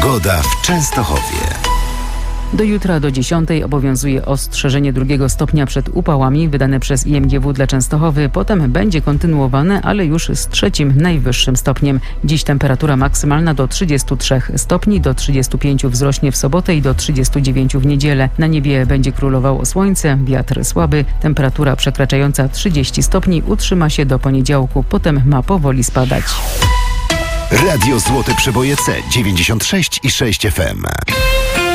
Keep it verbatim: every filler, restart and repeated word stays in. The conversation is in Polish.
Pogoda w Częstochowie. Do jutra do dziesiątej obowiązuje ostrzeżenie drugiego stopnia przed upałami wydane przez I M G W dla Częstochowy. Potem będzie kontynuowane, ale już z trzecim najwyższym stopniem. Dziś temperatura maksymalna do trzydziestu trzech stopni, do trzydziestu pięciu wzrośnie w sobotę i do trzydziestu dziewięciu w niedzielę. Na niebie będzie królowało słońce, wiatr słaby. Temperatura przekraczająca trzydzieści stopni utrzyma się do poniedziałku. Potem ma powoli spadać. Radio Złote Przeboje C dziewięćdziesiąt sześć i sześć F M.